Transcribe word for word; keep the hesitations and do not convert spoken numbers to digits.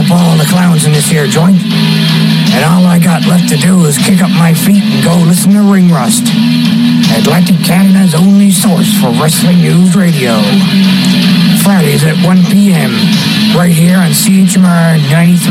up all the clowns in this here joint. And all I got left to do is kick up my feet and go listen to Ring Rust, Atlantic Canada's only source for wrestling news radio. Fridays at one p.m. right here on C H M R ninety-three.